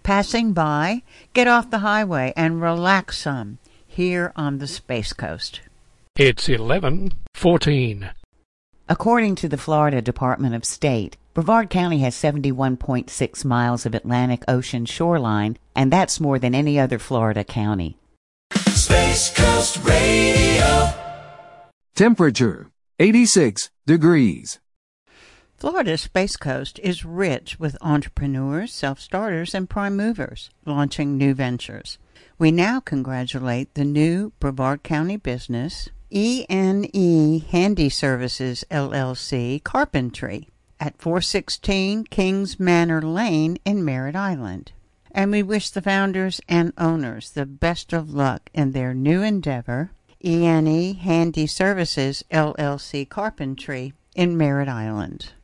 passing by, get off the highway and relax some here on the Space Coast. It's 11:14. According to the Florida Department of State, Brevard County has 71.6 miles of Atlantic Ocean shoreline, and that's more than any other Florida county. Space Coast Radio. Temperature, 86 degrees. Florida's Space Coast is rich with entrepreneurs, self-starters, and prime movers launching new ventures. We now congratulate the new Brevard County business, ENE Handy Services, LLC, Carpentry, at 416 Kings Manor Lane in Merritt Island. And we wish the founders and owners the best of luck in their new endeavor, ENE Handy Services, LLC, Carpentry, in Merritt Island.